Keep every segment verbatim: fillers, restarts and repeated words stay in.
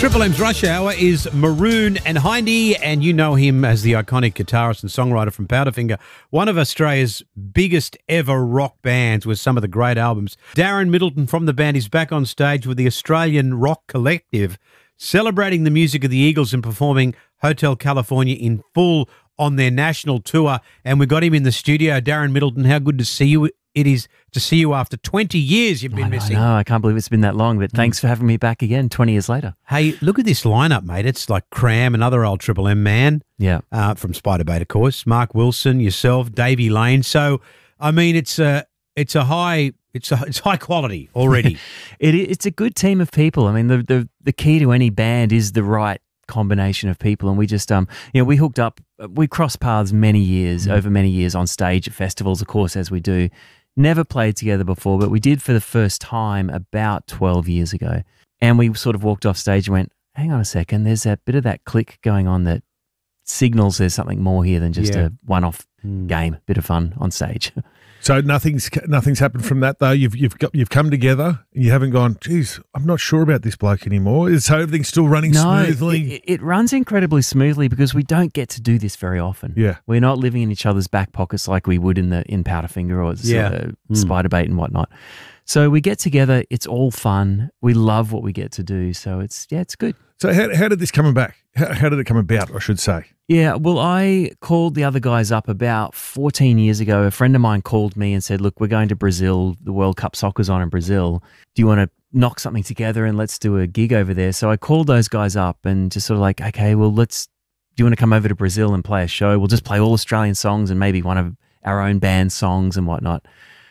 Triple M's Rush Hour is Maroon and Hindy, and you know him as the iconic guitarist and songwriter from Powderfinger, one of Australia's biggest ever rock bands with some of the great albums. Darren Middleton from the band is back on stage with the Australian Rock Collective, celebrating the music of the Eagles and performing Hotel California in full on their national tour. And we got him in the studio. Darren Middleton, how good to see you it is to see you after twenty years you've been I missing. know, I can't believe it's been that long, but thanks for having me back again twenty years later. Hey, look at this lineup, mate. It's like Cram, another old Triple M man. Yeah. Uh, from Spider Bait, of course. Mark Wilson, yourself, Davey Lane. So, I mean, it's a it's a high it's a it's high quality already. it it's a good team of people. I mean, the the the key to any band is the right combination of people, and we just um you know we hooked up. We crossed paths many years mm. over many years on stage at festivals, of course, as we do. Never played together before, but we did for the first time about twelve years ago. And we sort of walked off stage and went, hang on a second, there's a bit of that click going on that signals there's something more here than just yeah. a one-off mm. game, bit of fun on stage. So nothing's nothing's happened from that though. You've you've got, you've come together and you haven't gone, geez, I'm not sure about this bloke anymore. Is so everything's still running no, smoothly? It, it runs incredibly smoothly because we don't get to do this very often. Yeah, we're not living in each other's back pockets like we would in the in Powderfinger or yeah. uh, mm. Spider Bait and whatnot. So we get together. It's all fun. We love what we get to do. So it's yeah, it's good. So how how did this come back? How, how did it come about? I should say. Yeah, well, I called the other guys up about fourteen years ago. A friend of mine called me and said, look, we're going to Brazil. The World Cup soccer's on in Brazil. Do you want to knock something together and let's do a gig over there? So I called those guys up and just sort of like, okay, well, let's, do you want to come over to Brazil and play a show? We'll just play all Australian songs and maybe one of our own band songs and whatnot.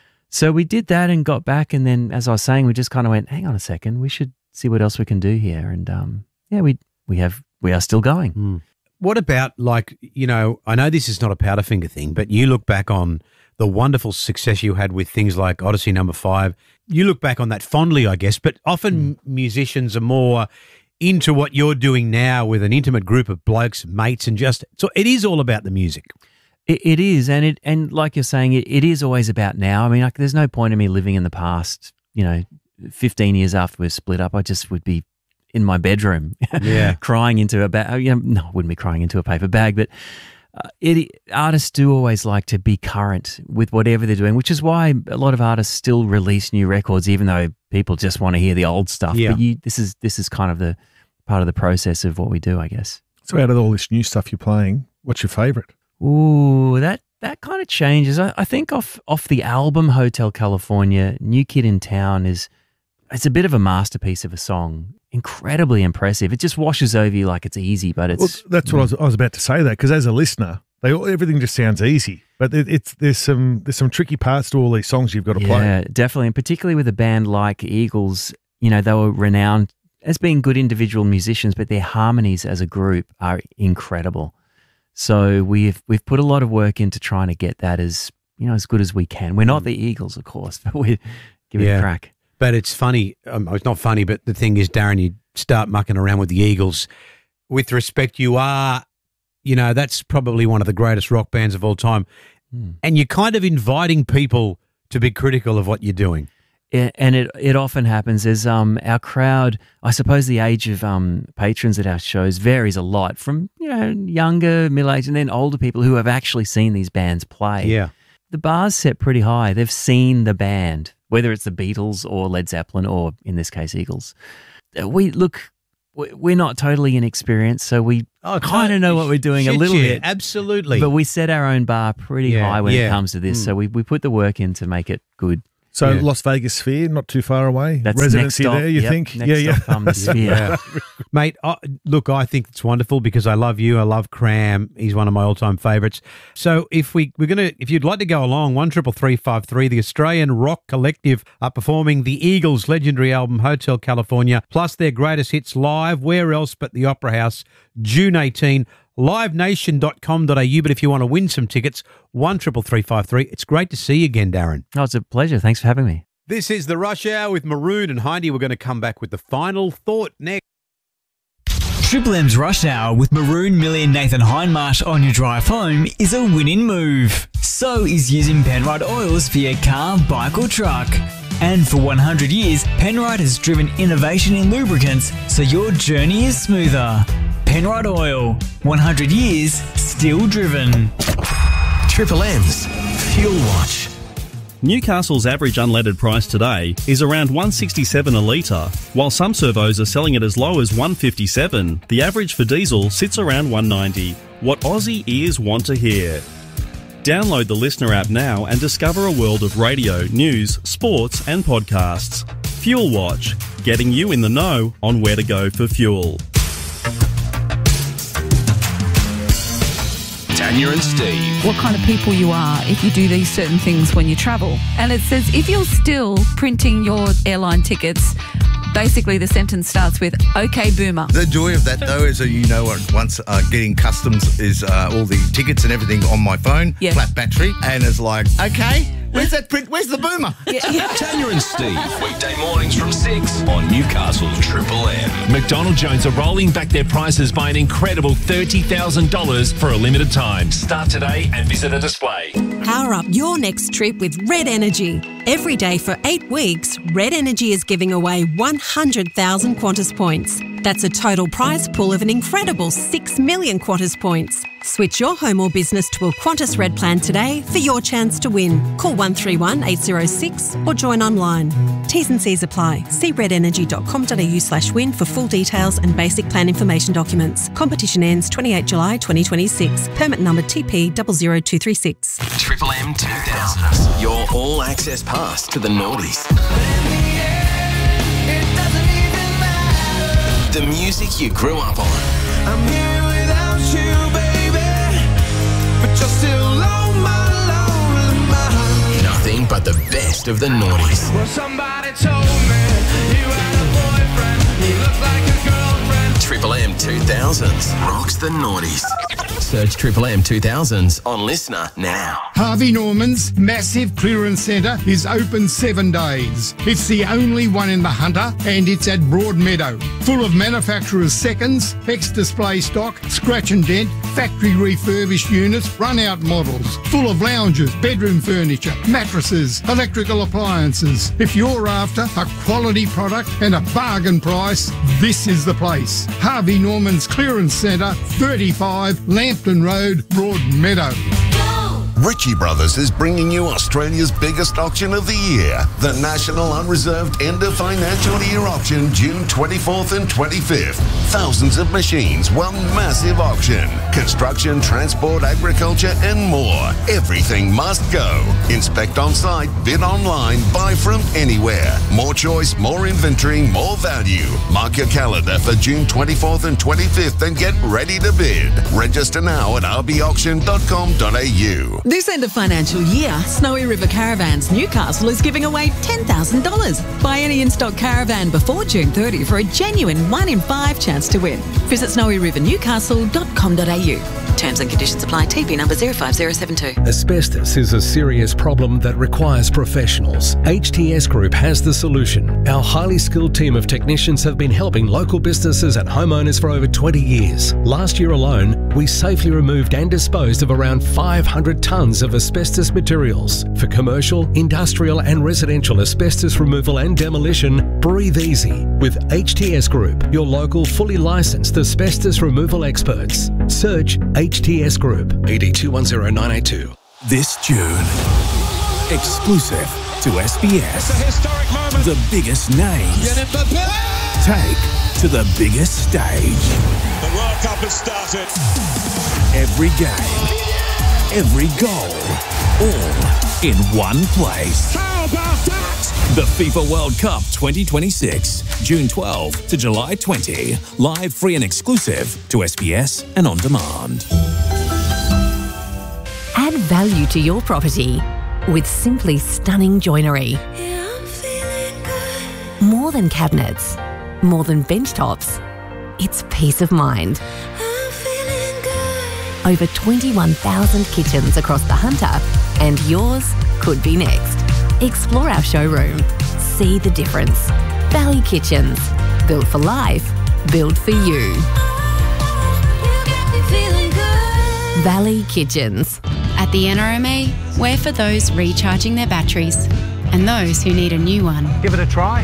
So we did that and got back. And then, as I was saying, we just kind of went, hang on a second, we should see what else we can do here. And um, yeah, we we have we are still going. Mm. What about, like, you know, I know this is not a Powderfinger thing, but you look back on the wonderful success you had with things like Odyssey Number Five. You look back on that fondly, I guess, but often mm. musicians are more into what you're doing now with an intimate group of blokes, mates, and just, so it is all about the music. It, it is, and it and like you're saying, it, it is always about now. I mean, like, there's no point in me living in the past, you know, fifteen years after we're split up. I just would be in my bedroom, yeah, crying into a bag. You know, no, I wouldn't be crying into a paper bag, but uh, it, artists do always like to be current with whatever they're doing, which is why a lot of artists still release new records, even though people just want to hear the old stuff. Yeah. But you, this is this is kind of the part of the process of what we do, I guess. So out of all this new stuff you're playing, what's your favourite? Ooh, that that kind of changes. I, I think off off the album Hotel California, New Kid in Town is it's a bit of a masterpiece of a song. Incredibly impressive. It just washes over you like it's easy, but it's... Well, that's what I was, I was about to say that, because as a listener, they all, everything just sounds easy, but it, it's there's some there's some tricky parts to all these songs you've got to yeah, play. Yeah, definitely, and particularly with a band like Eagles, you know, they were renowned as being good individual musicians, but their harmonies as a group are incredible. So we've we've put a lot of work into trying to get that as, you know, as good as we can. We're not the Eagles, of course, but we give yeah. it a crack. But it's funny. Um, it's not funny, but the thing is, Darren, you start mucking around with the Eagles. With respect, you are, you know, that's probably one of the greatest rock bands of all time. Mm. And you're kind of inviting people to be critical of what you're doing. Yeah, and it it often happens is um our crowd, I suppose the age of um patrons at our shows varies a lot from, you know, younger, middle-aged, and then older people who have actually seen these bands play. Yeah. The bar's set pretty high. They've seen the band, whether it's the Beatles or Led Zeppelin or, in this case, Eagles. We look, we're not totally inexperienced, so we oh, kind of know what we're doing shit, a little shit, bit. Absolutely. But we set our own bar pretty yeah, high when yeah. it comes to this, mm. so we, we put the work in to make it good. So yeah. Las Vegas Sphere, not too far away. That's residency next stop, there, you yep, think? Next yeah, yeah. stop, um, the Sphere. Yeah. Mate, I, look, I think it's wonderful because I love you. I love Cram. He's one of my all-time favourites. So if we we're gonna, if you'd like to go along, one triple three five three, the Australian Rock Collective are performing the Eagles' legendary album Hotel California, plus their greatest hits live. Where else but the Opera House, June eighteenth. live nation dot com dot a u, but if you want to win some tickets, one triple three five three. It's great to see you again, Darren. Oh, it's a pleasure. Thanks for having me. This is the Rush Hour with Maroon and Hindy. We're going to come back with the final thought next. Triple M's Rush Hour with Maroon, Millie and Nathan Hindmarsh on your drive home is a winning move. So is using Penrite oils for your car, bike or truck. And for one hundred years, Penrite has driven innovation in lubricants so your journey is smoother. Penrite Oil, one hundred years, still driven. Triple M's Fuel Watch. Newcastle's average unleaded price today is around one sixty-seven a litre. While some servos are selling it as low as one fifty-seven, the average for diesel sits around one ninety. What Aussie ears want to hear. Download the Listener app now and discover a world of radio, news, sports and podcasts. Fuel Watch, getting you in the know on where to go for fuel. Tanya and Steve. What kind of people you are if you do these certain things when you travel. And it says if you're still printing your airline tickets, basically the sentence starts with, okay, boomer. The joy of that, though, is that you know what, once uh, getting customs is uh, all the tickets and everything on my phone, Yeah. flat battery, and it's like, okay, where's that print? Where's the boomer? Yeah, yeah. Tanya and Steve. Weekday mornings from six on Newcastle's Triple M. McDonald Jones are rolling back their prices by an incredible thirty thousand dollars for a limited time. Start today and visit a display. Power up your next trip with Red Energy. Every day for eight weeks, Red Energy is giving away one hundred thousand Qantas points. That's a total prize pool of an incredible six million Qantas points. Switch your home or business to a Qantas Red plan today for your chance to win. Call one three one eight zero six or join online. T's and C's apply. See red energy dot com dot a u slash win for full details and basic plan information documents. Competition ends twenty-eighth of July twenty twenty-six. Permit number T P zero zero two three six. Triple M two thousand. Your all-access pass to the noughties. The music you grew up on. I'm here without you, baby, but you're still on my lonely mind. Nothing but the best of the noughties. Well, somebody told me you had a boyfriend who looked like a girlfriend. Triple M two thousands rocks the noughties. Search Triple M two thousands on Listener now. Harvey Norman's massive clearance centre is open seven days. It's the only one in the Hunter and it's at Broadmeadow. Full of manufacturer's seconds, ex-display stock, scratch and dent, factory refurbished units, run-out models. Full of lounges, bedroom furniture, mattresses, electrical appliances. If you're after a quality product and a bargain price, this is the place. Harvey Norman's Clearance Centre, thirty-five Lambton Road, Broadmeadow. Ritchie Brothers is bringing you Australia's biggest auction of the year, the National Unreserved End of Financial Year Auction, June twenty-fourth and twenty-fifth. Thousands of machines, one massive auction. Construction, transport, agriculture and more. Everything must go. Inspect on site, bid online, buy from anywhere. More choice, more inventory, more value. Mark your calendar for June twenty-fourth and twenty-fifth and get ready to bid. Register now at r b auction dot com dot a u. This end of financial year, Snowy River Caravans Newcastle is giving away ten thousand dollars. Buy any in-stock caravan before June thirtieth for a genuine one in five chance to win. Visit snowy river newcastle dot com dot a u. Terms and conditions apply. T P number zero five zero seven two. Asbestos is a serious problem that requires professionals. H T S Group has the solution. Our highly skilled team of technicians have been helping local businesses and homeowners for over twenty years. Last year alone, we safely removed and disposed of around five hundred tonnes of asbestos materials. For commercial, industrial and residential asbestos removal and demolition, breathe easy with H T S Group, your local fully licensed asbestos removal experts. Search H T S Group, eight eight two one zero nine eight two. This June, exclusive to S B S, It's a historic moment. the biggest names take to the biggest stage. The World Cup has started. Every game, every goal, all in one place. How about that? The FIFA World Cup twenty twenty-six, June twelfth to July twentieth. Live, free and exclusive to S B S and on demand. Add value to your property with Simply Stunning Joinery. More than cabinets, more than bench tops, it's peace of mind. Over twenty-one thousand kitchens across the Hunter, and yours could be next. Explore our showroom. See the difference. Valley Kitchens. Built for life. Built for you. Valley Kitchens. At the N R M A, we're for those recharging their batteries. and those who need a new one. Give it a try.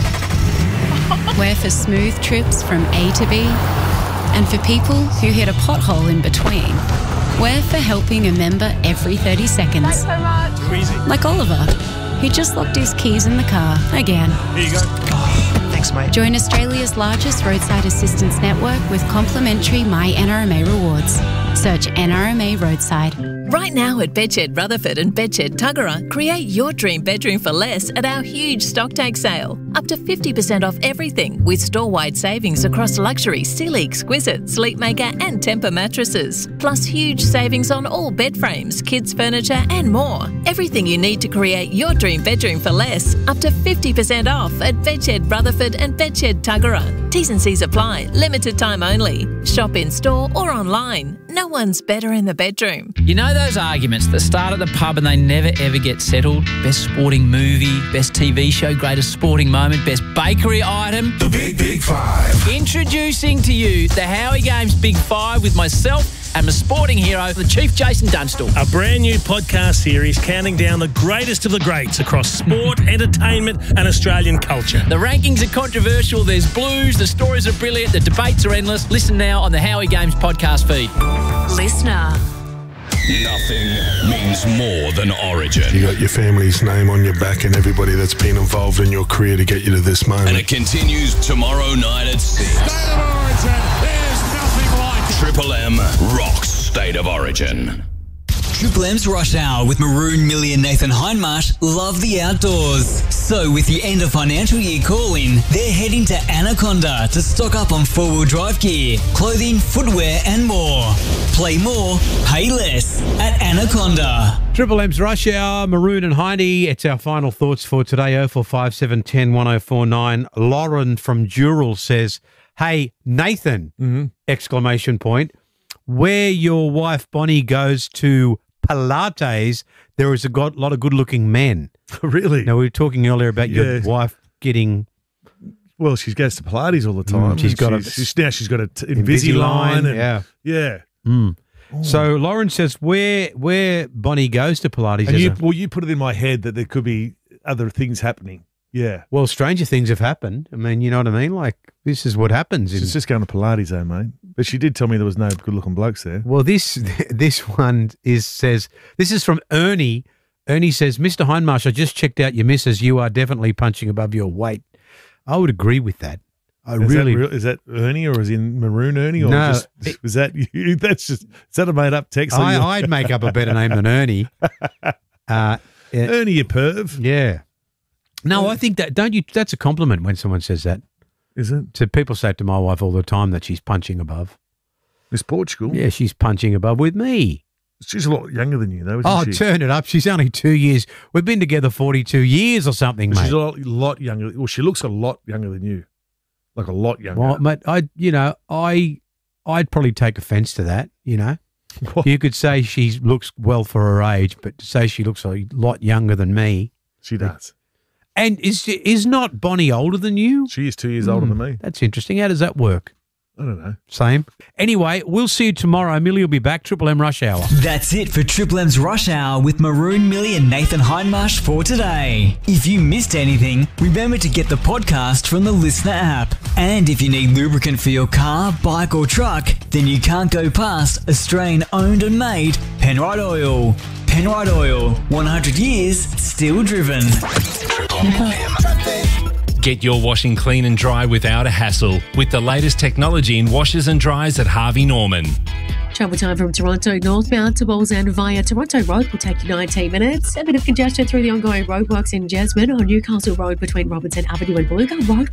We're for smooth trips from A to B, and for people who hit a pothole in between. We're for helping a member every thirty seconds. Thanks so much. Too easy. Like Oliver, who just locked his keys in the car again. Here you go. Thanks, mate. Join Australia's largest roadside assistance network with complimentary My N R M A rewards. Search N R M A Roadside. Right now at Bedshed Rutherford and Bedshed Tuggerah, create your dream bedroom for less at our huge stocktake sale. Up to fifty percent off everything with store-wide savings across luxury, Sealy Exquisite, Sleepmaker and Tempur mattresses. Plus huge savings on all bed frames, kids furniture and more. Everything you need to create your dream bedroom for less. Up to fifty percent off at Bedshed Rutherford and Bedshed Tuggerah. T's and C's apply. Limited time only. Shop in store or online. No one's better in the bedroom. You know those arguments that start at the pub and they never ever get settled? Best sporting movie, best T V show, greatest sporting moment, best bakery item. The Big Big Five. Introducing to you the Howie Games Big Five with myself and my sporting hero, the Chief Jason Dunstall. A brand new podcast series counting down the greatest of the greats across sport, entertainment and Australian culture. The rankings are controversial, there's blues, the stories are brilliant, the debates are endless. Listen now on the Howie Games podcast feed. Listener. Nothing means more than Origin. You got your family's name on your back and everybody that's been involved in your career to get you to this moment. And it continues tomorrow night at six. State of Origin. There's nothing like it. Triple M rocks State of Origin. Triple M's Rush Hour with Maroon, Millie and Nathan Hindmarsh love the outdoors. So with the end of financial year call-in, they're heading to Anaconda to stock up on four-wheel drive gear, clothing, footwear and more. Play more, pay less at Anaconda. Triple M's Rush Hour, Maroon and Hindy. It's our final thoughts for today. oh four five seven, one oh one oh four nine. Lauren from Dural says, hey, Nathan, mm-hmm. exclamation point, where your wife Bonnie goes to Pilates, there is a god, lot of good-looking men. Really? Now, we were talking earlier about Yeah. your wife getting... Well, she goes to Pilates all the time. Mm, she's got she's, a- she's, now she's got a t- Invisalign, Invisalign. And, yeah. Yeah. Mm. So Lauren says where where Bonnie goes to Pilates. And is you, a- well, you put it in my head that there could be other things happening. Yeah. well, stranger things have happened. I mean, you know what I mean? Like, this is what happens. in- She's just going to Pilates, though, mate. But she did tell me there was no good-looking blokes there. Well, this this one is says this is from Ernie. Ernie says, Mister Hindmarsh, I just checked out your missus. You are definitely punching above your weight. I would agree with that. I is really that real, is that Ernie or is in Maroon Ernie? Or No, just, it- was that you? That's just is that a made up text? I, I'd make up a better name than Ernie. Uh, yeah. Ernie, you perv. Yeah. No, I think that don't you? That's a compliment when someone says that. Is it? So people say to my wife all the time that she's punching above. Miss Portugal. Yeah, she's punching above with me. She's a lot younger than you, though, isn't Oh, she? turn it up. She's only two years. We've been together forty-two years or something, mate. She's a lot, lot younger. Well, she looks a lot younger than you. Like a lot younger. Well, mate, I, you know, I, I'd probably take offence to that. You know, you could say she looks well for her age, but to say she looks a lot younger than me, she does. And is is not Bonnie older than you? She is two years older than me. That's interesting. How does that work? I don't know. Same. Anyway, we'll see you tomorrow. Millie will be back. Triple M Rush Hour. That's it for Triple M's Rush Hour with Maroon, Millie and Nathan Hindmarsh for today. If you missed anything, remember to get the podcast from the Listener app. And if you need lubricant for your car, bike or truck, then you can't go past Australian owned and made Penrite Oil. Penrite Oil, one hundred years, still driven. Get your washing clean and dry without a hassle with the latest technology in washers and dryers at Harvey Norman. Travel time from Toronto northbound to Wallsend via Toronto Road will take you nineteen minutes. A bit of congestion through the ongoing roadworks in Jasmine on Newcastle Road between Robinson Avenue and Beluga Road.